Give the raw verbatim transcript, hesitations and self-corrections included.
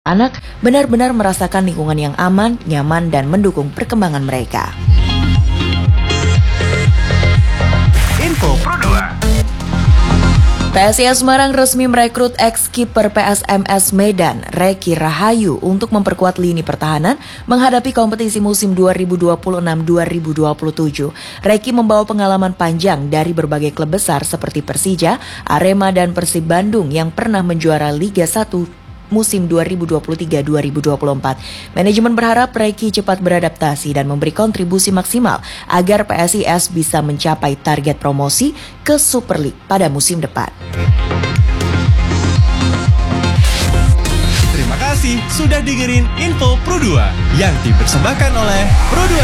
anak benar-benar merasakan lingkungan yang aman, nyaman, dan mendukung perkembangan mereka. Info Pro dua. P S I S Semarang resmi merekrut ex-kiper P S M S Medan, Reky Rahayu, untuk memperkuat lini pertahanan menghadapi kompetisi musim dua ribu dua puluh enam dua ribu dua puluh tujuh. Reky membawa pengalaman panjang dari berbagai klub besar seperti Persija, Arema, dan Persib Bandung yang pernah menjuara Liga satu musim dua ribu dua puluh tiga dua ribu dua puluh empat. Manajemen berharap Reky cepat beradaptasi dan memberi kontribusi maksimal agar P S I S bisa mencapai target promosi ke Super League pada musim depan. Terima kasih sudah dengerin Info Pro dua yang dipersembahkan oleh Pro dua.